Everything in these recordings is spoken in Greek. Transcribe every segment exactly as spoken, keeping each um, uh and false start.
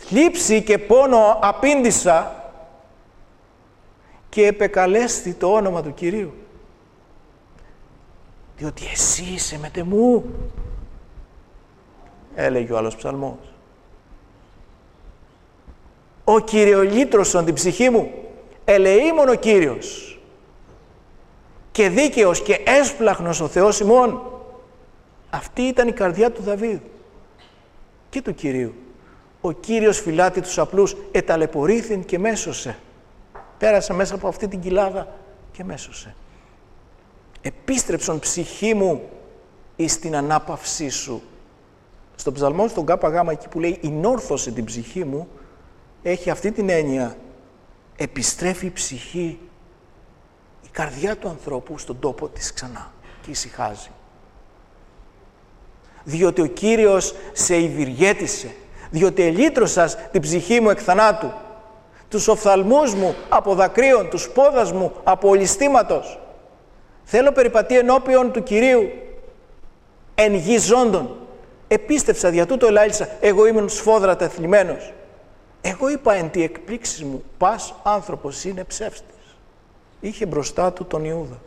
θλίψη και πόνο απήντησα και επεκαλέστη το όνομα του Κυρίου. Διότι εσύ είσαι μετεμού, έλεγε ο άλλος ψαλμός. Ο κυριολύτρωσον την ψυχή μου, ελεήμον ο Κύριος και δίκαιος και έσπλαχνος ο Θεός ημών. Αυτή ήταν η καρδιά του Δαβίδ και του Κυρίου. Ο Κύριος φυλάται τους απλούς, εταλαιπωρήθην και μέσωσε. Πέρασα μέσα από αυτή την κοιλάδα και μέσωσε. Επίστρεψον ψυχή μου εις την ανάπαυσή σου. Στον ψαλμό, στον ΚΓ, εκεί που λέει «Ηνόρθωσε την ψυχή μου», έχει αυτή την έννοια. Επιστρέφει η ψυχή, η καρδιά του ανθρώπου στον τόπο της ξανά και ησυχάζει. Διότι ο Κύριος σε ευηργέτησε, διότι ελύτρωσας την ψυχή μου εκ θανάτου, τους οφθαλμούς μου από δακρύων, τους πόδας μου από ολισθήματος. Θέλω περιπατεί ενώπιον του Κυρίου, εν γη ζώντων. Επίστευσα, δια τούτο ελάλησα, εγώ ήμουν σφόδρατα θλιμμένος. Εγώ είπα εν τη εκπλήξεις μου, πας άνθρωπος είναι ψεύστης. Είχε μπροστά του τον Ιούδα.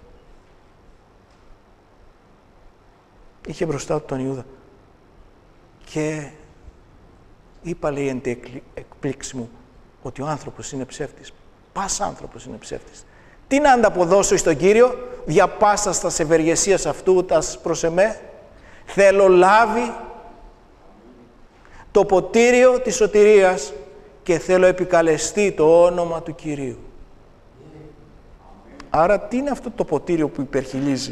Είχε μπροστά του τον Ιούδα. Και είπα, λέει, εν τη εκπλήξεις μου, ότι ο άνθρωπος είναι ψεύτης. Πας άνθρωπος είναι ψεύτης. Τι να ανταποδώσω στον Κύριο, δια πάσας τας ευεργεσίας αυτού τας προς εμέ. Θέλω λάβει το ποτήριο της σωτηρίας και θέλω επικαλεστεί το όνομα του Κυρίου. Άρα τι είναι αυτό το ποτήριο που υπερχιλίζει?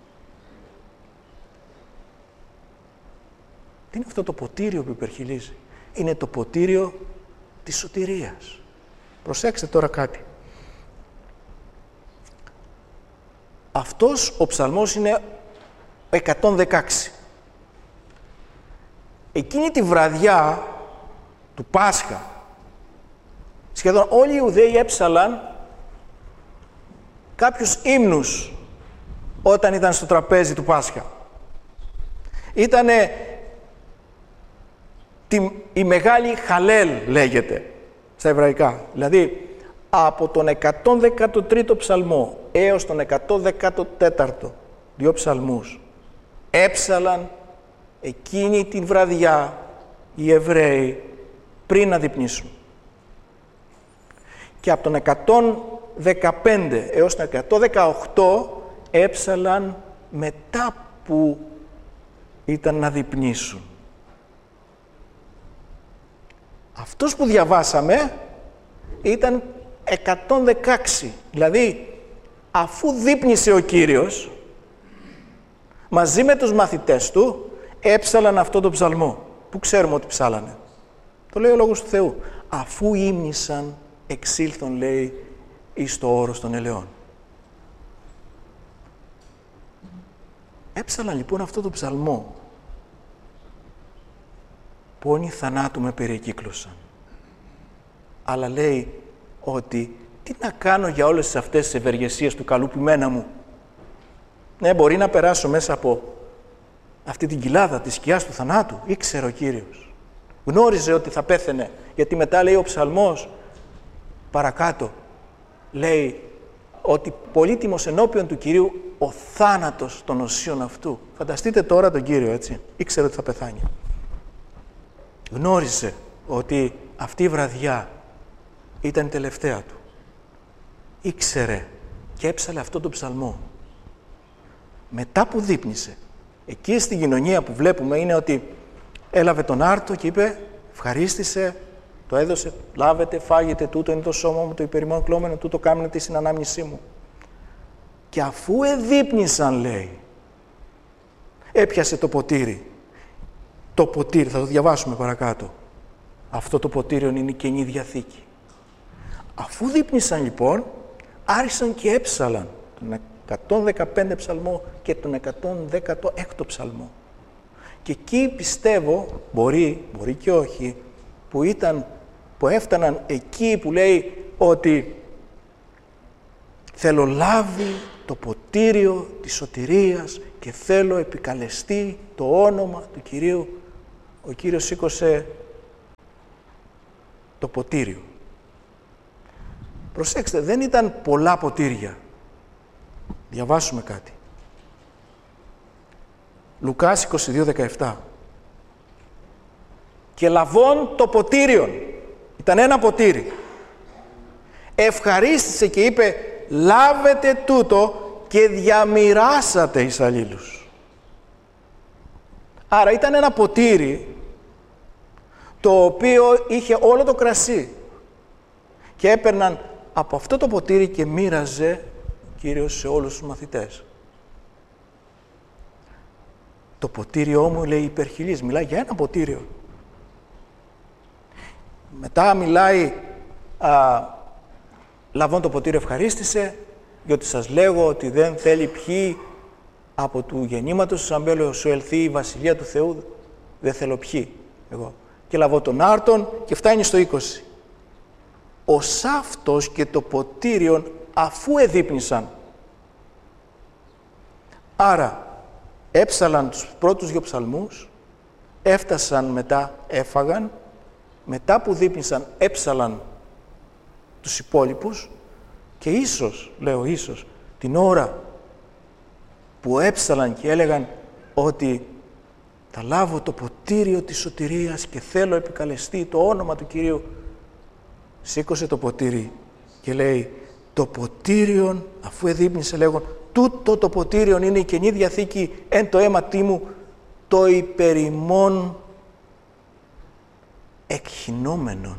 Τι είναι αυτό το ποτήριο που υπερχιλίζει? Είναι το ποτήριο της σωτηρίας. Προσέξτε τώρα κάτι. Αυτός ο ψαλμός είναι εκατόν δεκαέξι. Εκείνη τη βραδιά του Πάσχα, σχεδόν όλοι οι Ιουδαίοι έψαλαν κάποιους ύμνους όταν ήταν στο τραπέζι του Πάσχα. Ήτανε τη, η μεγάλη Χαλέλ, λέγεται στα εβραϊκά. Δηλαδή, από τον εκατόν δεκατρίτο ψαλμό έως τον εκατόν δεκατέταρτο, δύο ψαλμούς, έψαλαν εκείνη την βραδιά οι Εβραίοι πριν να δείπνησουν. Και από τον εκατόν δεκαπέντε έως τον εκατόν δεκαοκτώ έψαλαν μετά που ήταν να δείπνησουν. Αυτός που διαβάσαμε ήταν εκατόν δεκαέξι. Δηλαδή, αφού δείπνησε ο Κύριος, μαζί με τους μαθητές του, έψαλαν αυτό το ψαλμό. Πού ξέρουμε ότι ψάλανε? Το λέει ο Λόγος του Θεού. Αφού ύμνησαν, εξήλθον, λέει, εις το όρος των ελαιών. Έψαλαν λοιπόν αυτό το ψαλμό. Πόνοι θανάτου με περικύκλωσαν. Αλλά λέει ότι τι να κάνω για όλες αυτές τις ευεργεσίες του καλού ποιμένα μου. Ναι, μπορεί να περάσω μέσα από αυτή την κοιλάδα της σκιάς του θανάτου. Ήξερε ο Κύριος. Γνώριζε ότι θα πέθαινε. Γιατί μετά λέει ο ψαλμός παρακάτω. Λέει ότι πολύτιμος ενώπιον του Κυρίου ο θάνατος των οσίων αυτού. Φανταστείτε τώρα τον Κύριο, έτσι. Ήξερε ότι θα πεθάνει. Γνώριζε ότι αυτή η βραδιά ήταν η τελευταία του. Ήξερε και έψαλε αυτό το ψαλμό. Μετά που δείπνησε, εκεί στην κοινωνία που βλέπουμε είναι ότι έλαβε τον άρτο και είπε, ευχαρίστησε, το έδωσε, λάβετε, φάγετε, τούτο είναι το σώμα μου, το υπερημών κλώμενο, τούτο κάμνετε στην ανάμνησή μου. Και αφού εδείπνησαν, λέει, έπιασε το ποτήρι. Το ποτήρι, θα το διαβάσουμε παρακάτω. Αυτό το ποτήριο είναι η Καινή Διαθήκη. Αφού δείπνησαν λοιπόν, άρχισαν και έψαλαν τον εκατόν δεκαπέντε ψαλμό και τον εκατόν δεκαέξι ψαλμό. Και εκεί πιστεύω, μπορεί, μπορεί και όχι, που, ήταν, που έφταναν εκεί που λέει ότι θέλω λάβει το ποτήριο της σωτηρίας και θέλω επικαλεστεί το όνομα του Κυρίου. Ο Κύριος σήκωσε το ποτήριο. Προσέξτε, δεν ήταν πολλά ποτήρια. Διαβάσουμε κάτι. Λουκάς είκοσι δύο δεκαεπτά. Και λαβών το ποτήριον. Ήταν ένα ποτήρι. Ευχαρίστησε και είπε, λάβετε τούτο και διαμοιράσατε εις αλλήλους. Άρα ήταν ένα ποτήρι το οποίο είχε όλο το κρασί και έπαιρναν από αυτό το ποτήρι και μοίραζε ο Κύριος σε όλους τους μαθητές. Το ποτήριό μου, λέει, υπερχιλής. Μιλάει για ένα ποτήριο. Μετά μιλάει, α, λαβών το ποτήριο ευχαρίστησε, διότι σας λέγω ότι δεν θέλει ποιοι από του γεννήματος του Σαμπέλου σου ελθεί η Βασιλεία του Θεού, δεν θέλω ποιοι εγώ. Και λαβώ τον άρτον και φτάνει στο είκοσι. Ο σάφτος και το ποτήριον αφού εδείπνησαν. Άρα έψαλαν τους πρώτους δύο ψαλμούς, έφτασαν μετά, έφαγαν, μετά που δείπνησαν έψαλαν τους υπόλοιπους και ίσως, λέω ίσως, την ώρα που έψαλαν και έλεγαν ότι θα λάβω το ποτήριο της σωτηρίας και θέλω επικαλεστεί το όνομα του Κυρίου, σήκωσε το ποτήρι και λέει, το ποτήριον, αφού εδείπνησε λέγον, τούτο το ποτήριον είναι η Καινή Διαθήκη εν το αίματί μου, το υπερημών εκχυνόμενον.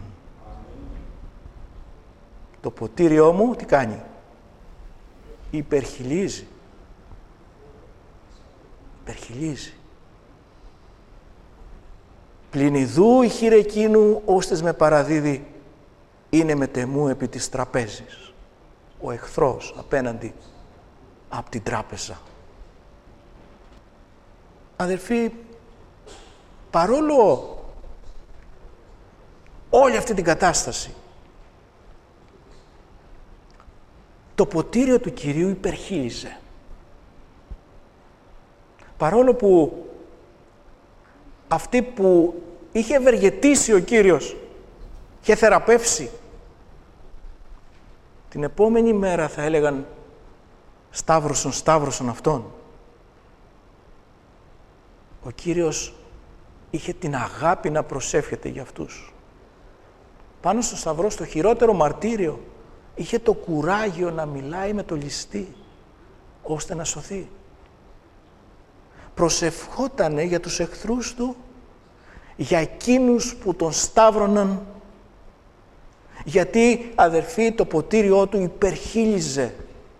Το ποτήριό μου τι κάνει? Υπερχιλίζει. Υπερχιλίζει. Πλην ιδού η χείρε εκείνου, ώστες με παραδίδει, είναι μετεμού επί της τραπέζης. Ο εχθρός απέναντι από την τράπεζα. Αδερφοί, παρόλο όλη αυτή την κατάσταση, το ποτήριο του Κυρίου υπερχείλιζε. Παρόλο που αυτή που είχε ευεργετήσει ο Κύριος και θεραπεύσει, την επόμενη μέρα θα έλεγαν σταύρωσον, σταύρωσον αυτόν. Ο Κύριος είχε την αγάπη να προσεύχεται για αυτούς. Πάνω στο σταυρό, στο χειρότερο μαρτύριο, είχε το κουράγιο να μιλάει με το ληστή, ώστε να σωθεί. Προσευχότανε για τους εχθρούς του, για εκείνους που τον σταύρωναν, γιατί, αδερφοί, το ποτήριό του υπερχείλιζε.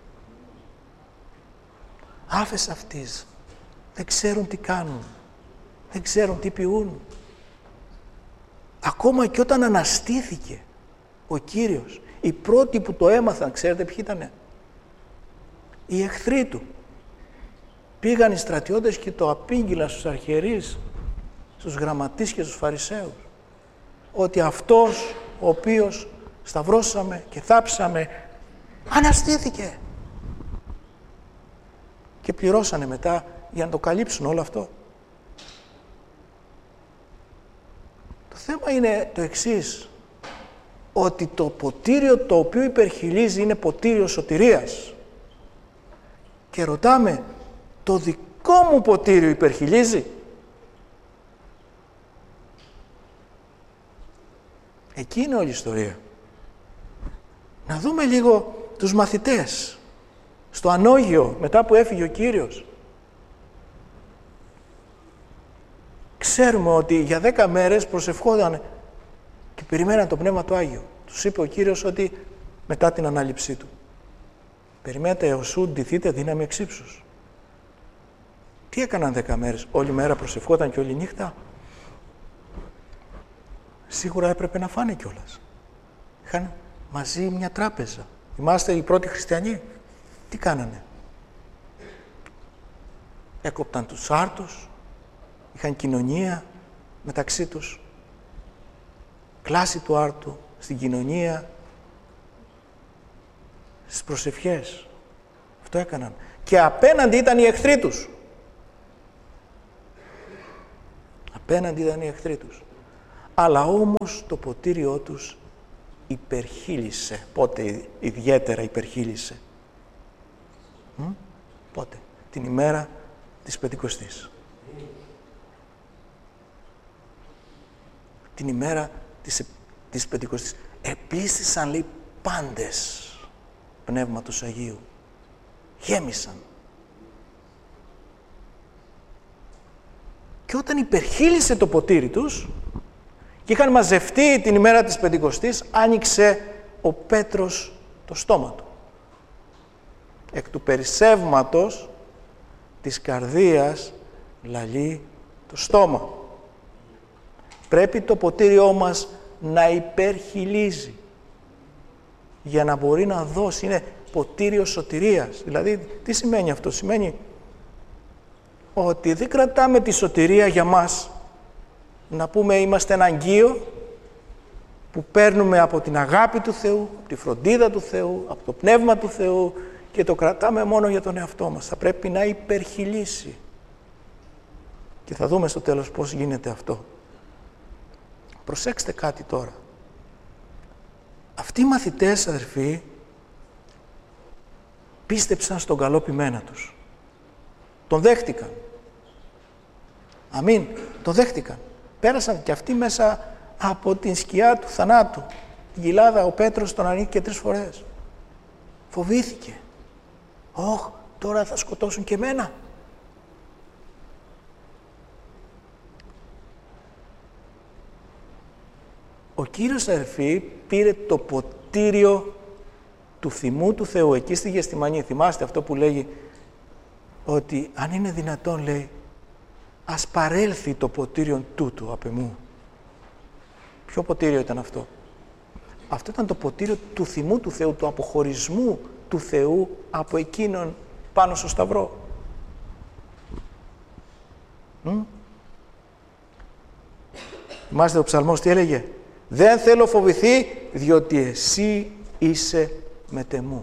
Άφες αυτής δεν ξέρουν τι κάνουν, δεν ξέρουν τι ποιούν. Ακόμα και όταν αναστήθηκε ο Κύριος, οι πρώτοι που το έμαθαν, ξέρετε ποιοι ήτανε? Οι εχθροί του. Πήγαν οι στρατιώτες και το απήγγειλαν στους αρχιερείς, στους γραμματείς και στους φαρισαίους, ότι αυτός ο οποίος σταυρώσαμε και θάψαμε αναστήθηκε. Και πληρώσανε μετά για να το καλύψουν όλο αυτό. Το θέμα είναι το εξής, ότι το ποτήριο το οποίο υπερχειλίζει είναι ποτήριο σωτηρίας. Και ρωτάμε, το δικό μου ποτήριο υπερχειλίζει? Εκεί είναι όλη η ιστορία. Να δούμε λίγο τους μαθητές στο ανώγειο μετά που έφυγε ο Κύριος. Ξέρουμε ότι για δέκα μέρες προσευχόταν και περιμέναν το Πνεύμα του Άγιο. Τους είπε ο Κύριος ότι μετά την ανάληψή του, περιμένετε έως ου ντυθείτε δύναμη εξύψους. Τι έκαναν δέκα μέρες? Όλη μέρα προσευχόταν και όλη νύχτα? Σίγουρα έπρεπε να φάνε κιόλας. Είχαν μαζί μια τράπεζα. Θυμάστε οι πρώτοι χριστιανοί τι κάνανε? Έκοπταν τους άρτους, είχαν κοινωνία μεταξύ τους, κλάση του άρτου, στην κοινωνία, στις προσευχές. Αυτό έκαναν. Και απέναντι ήταν οι εχθροί τους. Απέναντι ήταν οι εχθροί τους. αλλά όμως το ποτήριό τους υπερχείλησε. Πότε ιδιαίτερα υπερχείλησε? Μ? Πότε? Την ημέρα της Πεντηκοστής. Την ημέρα της, της Πεντηκοστής. Επλήστησαν, λέει, πάντες Πνεύματος Αγίου. Γέμισαν. Και όταν υπερχείλησε το ποτήρι τους και είχαν μαζευτεί την ημέρα της Πεντηκοστής, άνοιξε ο Πέτρος το στόμα του. Εκ του περισσεύματος της καρδίας λαλεί το στόμα. Πρέπει το ποτήριό μας να υπερχειλίζει για να μπορεί να δώσει. Είναι ποτήριο σωτηρίας. Δηλαδή, τι σημαίνει αυτό? Σημαίνει ότι δεν κρατάμε τη σωτηρία για μας, να πούμε είμαστε ένα αγγείο που παίρνουμε από την αγάπη του Θεού, από τη φροντίδα του Θεού, από το Πνεύμα του Θεού και το κρατάμε μόνο για τον εαυτό μας. Θα πρέπει να υπερχειλήσει. Και θα δούμε στο τέλος πώς γίνεται αυτό. Προσέξτε κάτι τώρα. Αυτοί οι μαθητές, αδερφοί, πίστεψαν στον καλό ποιμένα τους. Τον δέχτηκαν. Αμήν. Τον δέχτηκαν. Πέρασαν και αυτοί μέσα από την σκιά του θανάτου. Την κοιλάδα ο Πέτρος τον ανήκε τρεις φορές. Φοβήθηκε. Ωχ, τώρα θα σκοτώσουν και εμένα. Ο Κύριος, αδερφοί, πήρε το ποτήριο του θυμού του Θεού εκεί στη Γεστημανή. Θυμάστε αυτό που λέγει ότι αν είναι δυνατόν, λέει, ας παρέλθει το ποτήριο τούτου απ' εμού. Ποιο ποτήριο ήταν αυτό? Αυτό ήταν το ποτήριο του θυμού του Θεού, του αποχωρισμού του Θεού από εκείνον πάνω στο Σταυρό. Μ? Θυμάστε ο ψαλμός τι έλεγε? Δεν θέλω φοβηθεί, διότι εσύ είσαι μετεμού.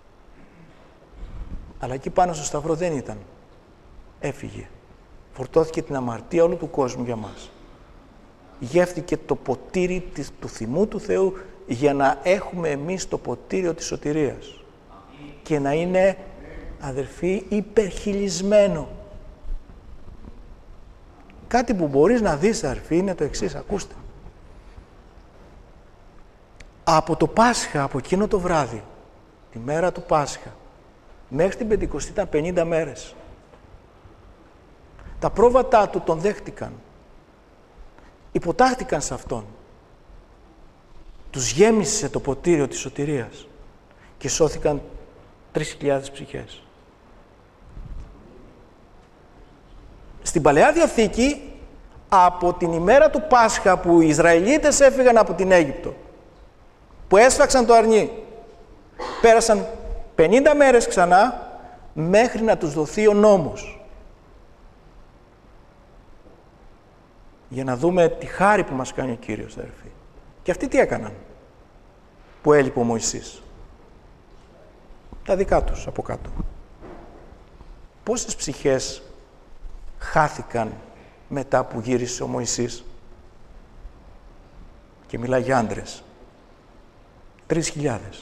Αλλά εκεί πάνω στο Σταυρό δεν ήταν. Έφυγε. Φορτώθηκε την αμαρτία όλου του κόσμου για μας. Γεύτηκε το ποτήρι της, του θυμού του Θεού για να έχουμε εμείς το ποτήριο της σωτηρίας. Και να είναι, αδερφοί, υπερχειλισμένο. Κάτι που μπορείς να δεις, αδερφοί, είναι το εξής. Ακούστε. Από το Πάσχα, από εκείνο το βράδυ, τη μέρα του Πάσχα, μέχρι την Πεντηκοστή ήταν πενήντα μέρες. Τα πρόβατά του τον δέχτηκαν. Υποτάχτηκαν σε αυτόν. Τους γέμισε το ποτήριο της σωτηρίας και σώθηκαν τρεις χιλιάδες ψυχές. Στην Παλαιά Διαθήκη, από την ημέρα του Πάσχα που οι Ισραηλίτες έφυγαν από την Αίγυπτο, που έσφαξαν το αρνί, πέρασαν πενήντα μέρες ξανά μέχρι να τους δοθεί ο νόμος. Για να δούμε τη χάρη που μας κάνει ο Κύριος, αδερφοί. Και αυτοί τι έκαναν που έλειπε ο Μωυσής? Τα δικά τους από κάτω. Πόσες ψυχές χάθηκαν μετά που γύρισε ο Μωυσής? Και μιλάει για άντρες. Τρεις χιλιάδες.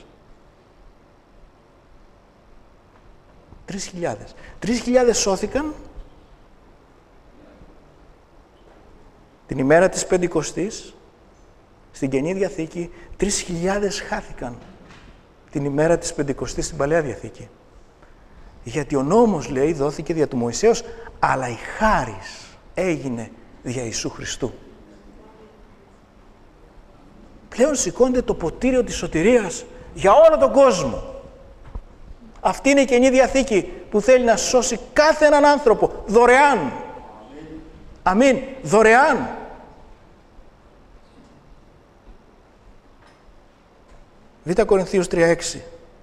Τρεις χιλιάδες. Τρεις χιλιάδες σώθηκαν την ημέρα της Πεντηκοστής. Στην Καινή Διαθήκη τρεις χιλιάδες χάθηκαν την ημέρα της Πεντηκοστής στην Παλαιά Διαθήκη. Γιατί ο νόμος, λέει, δόθηκε δια του Μωυσέως, αλλά η χάρις έγινε δια Ιησού Χριστού. Πλέον σηκώνεται το ποτήριο της σωτηρίας για όλο τον κόσμο. Αυτή είναι η Καινή Διαθήκη που θέλει να σώσει κάθε έναν άνθρωπο δωρεάν. Αμήν. Δωρεάν. Β' Κορινθίους τρία έξι.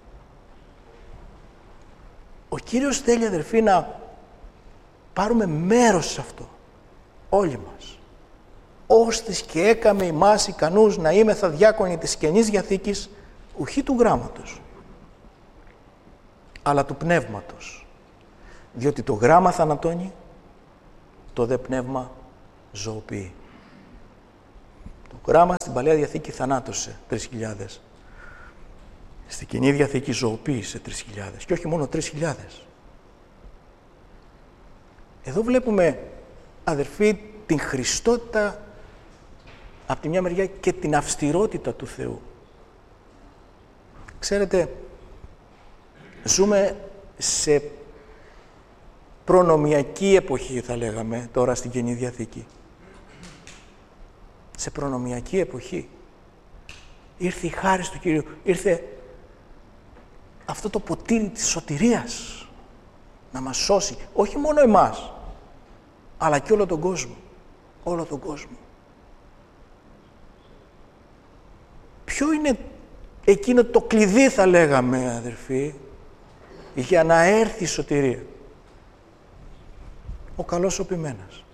Ο Κύριος θέλει, αδερφοί, να πάρουμε μέρος σε αυτό. Όλοι μας. Ώστις και έκαμε ημάς ικανούς να είμεθα διάκονοι της Καινής Διαθήκης, ουχή του γράμματος, αλλά του πνεύματος. Διότι το γράμμα θανατώνει, το δε πνεύμα ζωοποιεί. Το γράμμα στην Παλαιά Διαθήκη θανάτωσε τρεις χιλιάδες. Στην Καινή Διαθήκη ζωοποίησε τρεις χιλιάδες. Και όχι μόνο τρεις χιλιάδες. Εδώ βλέπουμε, αδερφοί, την χριστότητα από τη μια μεριά και την αυστηρότητα του Θεού. Ξέρετε, ζούμε σε προνομιακή εποχή, θα λέγαμε, τώρα στην Καινή Διαθήκη. Σε προνομιακή εποχή. Ήρθε η χάρις του Κυρίου, ήρθε αυτό το ποτήρι της σωτηρίας να μας σώσει, όχι μόνο εμάς, αλλά και όλο τον κόσμο. Όλο τον κόσμο. Ποιο είναι εκείνο το κλειδί, θα λέγαμε, αδερφοί, για να έρθει η σωτηρία? Ο καλός ο ποιμένας.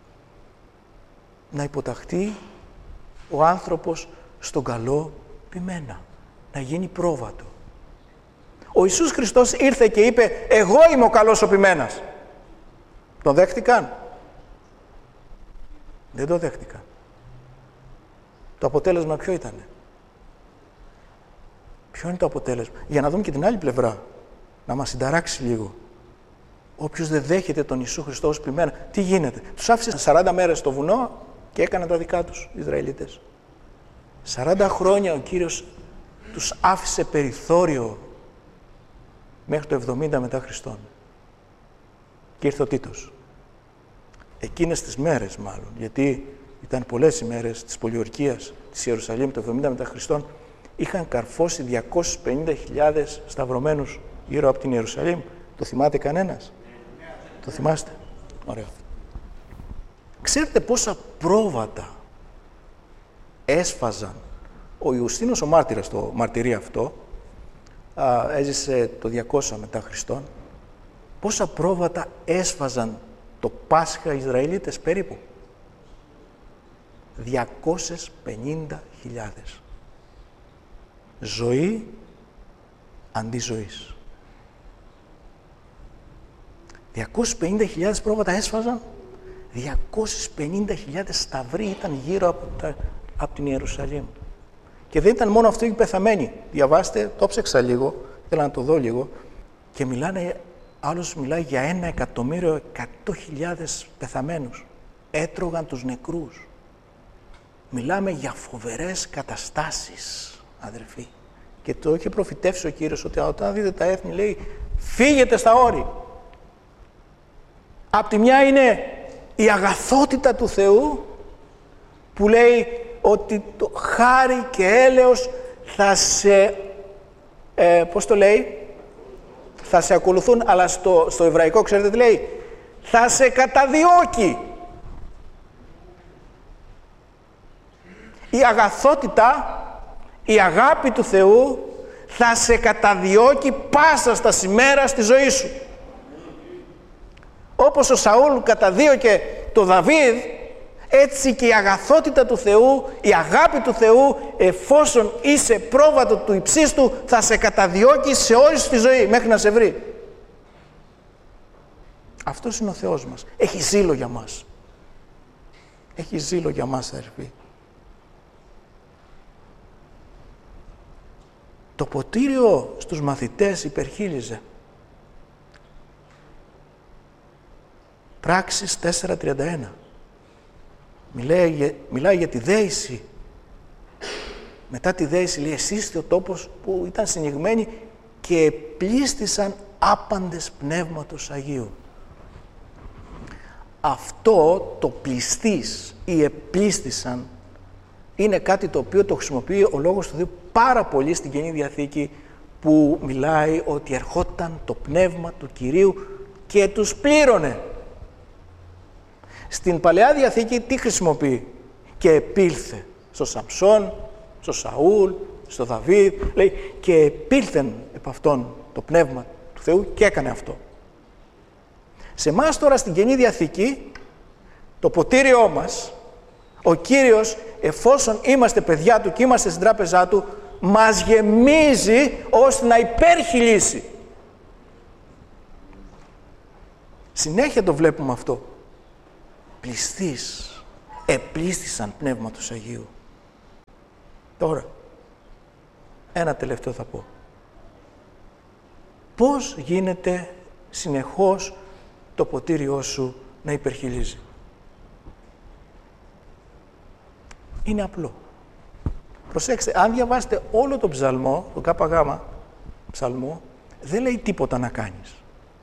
Να υποταχθεί ο άνθρωπος στον καλό ποιμένα. Να γίνει πρόβατο. Ο Ιησούς Χριστός ήρθε και είπε, εγώ είμαι ο καλός ο ποιμένας. Τον δέχτηκαν? Δεν το δέχτηκαν. Το αποτέλεσμα ποιο ήτανε? Ποιο είναι το αποτέλεσμα? Για να δούμε και την άλλη πλευρά. Να μας συνταράξει λίγο. Όποιος δεν δέχεται τον Ιησού Χριστό ως ποιμένα, τι γίνεται? Τους άφησε σαράντα μέρες στο βουνό και έκαναν τα δικά τους οι Ισραηλίτες. σαράντα χρόνια ο Κύριος τους άφησε περιθώριο μέχρι το εβδομήντα μετά Χριστόν. Και ήρθε ο Τίτος. Εκείνες τις μέρες μάλλον, γιατί ήταν πολλές οι μέρες της πολιορκίας της Ιερουσαλήμ το εβδομήντα μετά Χριστόν, είχαν καρφώσει διακόσιες πενήντα χιλιάδες σταυρωμένους γύρω από την Ιερουσαλήμ. Το θυμάται κανένας? Το θυμάστε? Ωραία. Ξέρετε πόσα πρόβατα έσφαζαν? Ο Ιουστίνος ο μάρτυρας, το μαρτυρεί αυτό, α, έζησε το διακόσια μετά Χριστόν. Πόσα πρόβατα έσφαζαν το Πάσχα οι Ισραηλίτες περίπου? διακόσιες πενήντα χιλιάδες. Ζωή αντί ζωής. διακόσιες πενήντα χιλιάδες πρόβατα έσφαζαν. διακόσιες πενήντα χιλιάδες σταυροί ήταν γύρω από, τα, από την Ιερουσαλήμ. Και δεν ήταν μόνο αυτοί οι πεθαμένοι. Διαβάστε, το ψάξα λίγο, θέλω να το δω λίγο, και μιλάνε, άλλος μιλάει για ένα εκατομμύριο εκατό χιλιάδες πεθαμένους. Έτρωγαν τους νεκρούς. Μιλάμε για φοβερές καταστάσεις, αδερφοί. Και το είχε προφητεύσει ο Κύριος ότι όταν δείτε τα έθνη, λέει, φύγετε στα όρη. Απ' τη μια είναι η αγαθότητα του Θεού, που λέει ότι το χάρη και έλεος θα σε, ε, πώς το λέει, θα σε ακολουθούν, αλλά στο, στο εβραϊκό ξέρετε τι λέει, θα σε καταδιώκει. Η αγαθότητα, η αγάπη του Θεού θα σε καταδιώκει πάσα στα σημέρα στη ζωή σου. Όπως ο Σαούλ καταδίωκε το Δαβίδ, έτσι και η αγαθότητα του Θεού, η αγάπη του Θεού, εφόσον είσαι πρόβατο του υψίστου, θα σε καταδιώκει σε όλη σου τη ζωή, μέχρι να σε βρει. Αυτός είναι ο Θεός μας. Έχει ζήλο για μας. Έχει ζήλο για μας, αδερφοί. Το ποτήριο στους μαθητές υπερχείλιζε. Πράξεις τέσσερα τριάντα ένα. Μιλάει για, μιλάει για τη δέηση. Μετά τη δέηση λέει, εσείς είστε ο τόπος που ήταν συνηγμένοι και επλήστησαν άπαντες πνεύματος Αγίου. Αυτό το πληστής ή επλήστησαν είναι κάτι το οποίο το χρησιμοποιεί ο Λόγος του Θεού πάρα πολύ στην Καινή Διαθήκη, που μιλάει ότι ερχόταν το πνεύμα του Κυρίου και τους πλήρωνε. Στην Παλαιά Διαθήκη τι χρησιμοποιεί? Και επήλθε στο Σαμψόν, στο Σαούλ, στο Δαβίδ, λέει, και επήλθεν επ' αυτόν το πνεύμα του Θεού και έκανε αυτό. Σε εμάς τώρα στην Καινή Διαθήκη, το ποτήριό μας, ο Κύριος, εφόσον είμαστε παιδιά Του και είμαστε στην τράπεζά Του, μας γεμίζει ώστε να υπερχειλήσει. Συνέχεια το βλέπουμε αυτό. Πληστείς, επλήστησαν πνεύματος Αγίου. Τώρα, ένα τελευταίο θα πω. Πώς γίνεται συνεχώς το ποτήριό σου να υπερχιλίζει? Είναι απλό. Προσέξτε, αν διαβάσετε όλο τον ψαλμό, τον ΚΓ ψαλμό, δεν λέει τίποτα να κάνεις.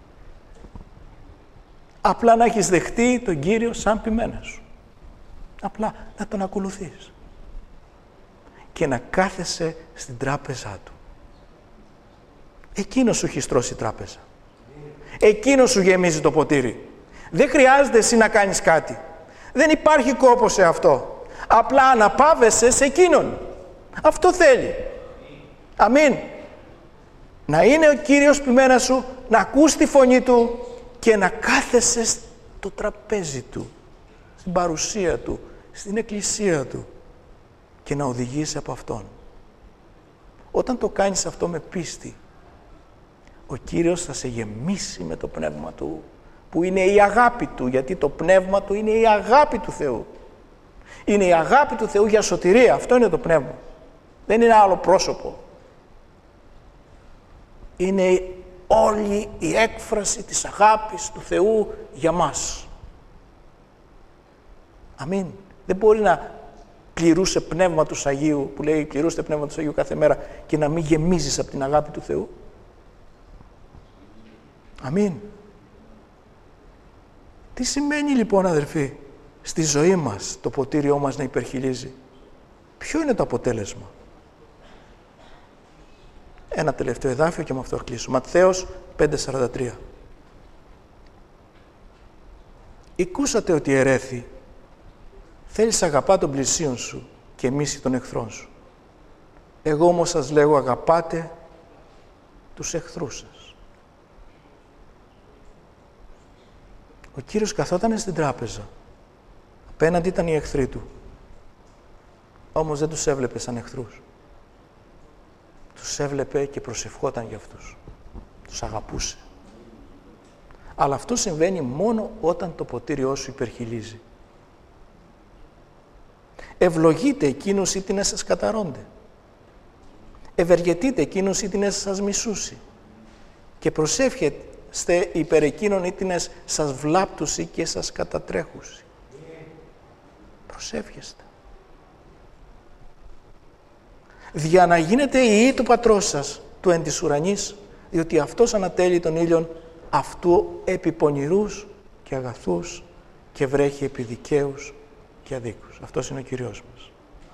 Απλά να έχεις δεχτεί τον Κύριο σαν ποιμένα σου. Απλά να τον ακολουθείς. Και να κάθεσαι στην τράπεζά του. Εκείνος σου έχει στρώσει τράπεζα. Εκείνος σου γεμίζει το ποτήρι. Δεν χρειάζεται εσύ να κάνεις κάτι. Δεν υπάρχει κόπος σε αυτό. Απλά αναπαύεσαι σε εκείνον. Αυτό θέλει. Αμήν. Να είναι ο Κύριος ποιμένα σου, να ακούς τη φωνή του και να κάθεσαι στο τραπέζι του, στην παρουσία του, στην εκκλησία του και να οδηγείς από Αυτόν. Όταν το κάνεις αυτό με πίστη, ο Κύριος θα σε γεμίσει με το Πνεύμα Του, που είναι η αγάπη Του, γιατί το Πνεύμα Του είναι η αγάπη του Θεού. Είναι η αγάπη του Θεού για σωτηρία. Αυτό είναι το Πνεύμα. Δεν είναι άλλο πρόσωπο. Είναι όλη η έκφραση της αγάπης του Θεού για μας. Αμήν. Δεν μπορεί να πληρούσε πνεύμα του Αγίου, που λέει πληρούστε πνεύμα του Αγίου κάθε μέρα, και να μην γεμίζεις από την αγάπη του Θεού. Αμήν. Τι σημαίνει λοιπόν, αδερφοί, στη ζωή μας το ποτήριό μας να υπερχιλίζει? Ποιο είναι το αποτέλεσμα? Ένα τελευταίο εδάφιο και με αυτό κλείσω. Ματθαίος πέντε σαράντα τρία. Οικούσατε ότι ερέθη, θέλεις αγαπά τον πλησίον σου και μίση τον εχθρόν σου. Εγώ όμως σας λέγω, αγαπάτε τους εχθρούς σας. Ο Κύριος καθόταν στην τράπεζα. Απέναντι ήταν οι εχθροί του. Όμως δεν τους έβλεπε σαν εχθρούς. Τους έβλεπε και προσευχόταν για αυτούς. Τους αγαπούσε. Αλλά αυτό συμβαίνει μόνο όταν το ποτήριό σου υπερχιλίζει. Ευλογείτε εκείνους είτε να σας καταρρώνται. Ευεργετείτε εκείνους είτε να σας μισούσει. Και προσεύχεστε υπέρ εκείνων είτε να σας βλάπτουσι και σας κατατρέχουσι. Προσεύχεστε. Δια να γίνετε ιοί του Πατρός σας, του εν της ουρανής, διότι αυτός ανατέλει τον ήλιον αυτού επί πονηρούς και αγαθούς και βρέχει επί δικαίους και αδίκους. Αυτός είναι ο Κυριός μας.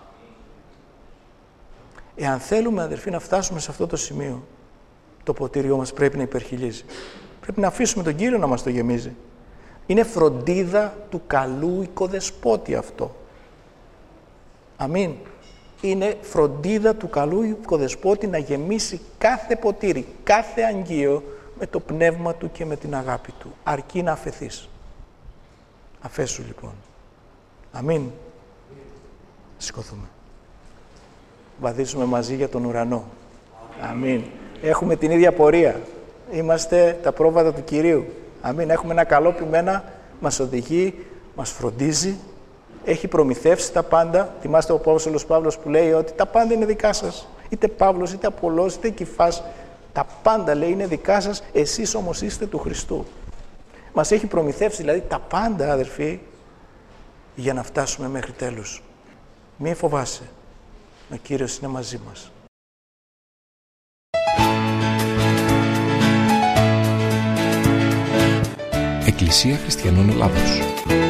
Εάν θέλουμε, αδερφοί, να φτάσουμε σε αυτό το σημείο, το ποτήριό μας πρέπει να υπερχιλίζει. Πρέπει να αφήσουμε τον Κύριο να μας το γεμίζει. Είναι φροντίδα του καλού οικοδεσπότη αυτό. Αμήν. Είναι φροντίδα του καλού οικοδεσπότη να γεμίσει κάθε ποτήρι, κάθε αγγείο με το πνεύμα του και με την αγάπη του. Αρκεί να αφεθείς. Αφέσου λοιπόν. Αμήν. Σηκωθούμε. Βαδίσουμε μαζί για τον ουρανό. Αμήν. Έχουμε την ίδια πορεία. Είμαστε τα πρόβατα του Κυρίου. Αμήν. Έχουμε ένα καλό ποιμένα, μας οδηγεί, μας φροντίζει. Έχει προμηθεύσει τα πάντα. Θυμάστε ο Απόστολος Παύλος που λέει ότι τα πάντα είναι δικά σας. Είτε Παύλος, είτε Απολλώς, είτε Κηφάς. Τα πάντα, λέει, είναι δικά σας. Εσείς όμως είστε του Χριστού. Μας έχει προμηθεύσει δηλαδή τα πάντα, αδερφοί, για να φτάσουμε μέχρι τέλους. Μη φοβάσαι. Ο Κύριος είναι μαζί μας. Εκκλησία Χριστιανών Ελλάδος.